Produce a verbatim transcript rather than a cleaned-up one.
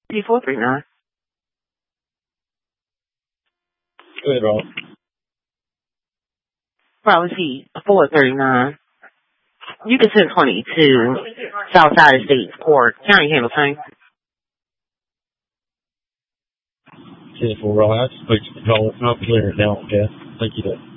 P four three nine. Go ahead, Rob. Policy four thirty-nine. You can send twenty to Southside Estates Court, County Hamilton. ten four, Rob. I just spoke to the call. I'll clear it down, okay? Thank you, though.